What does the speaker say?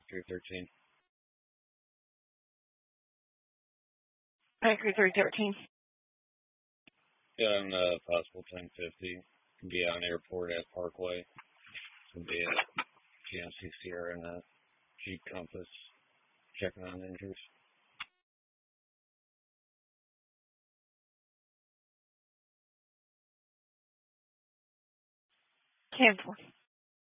313. Packer 313. Yeah, on possible 1050. Can be on airport at Parkway. Can be at GMC Sierra and Jeep Compass. Checking on injuries. 10-4.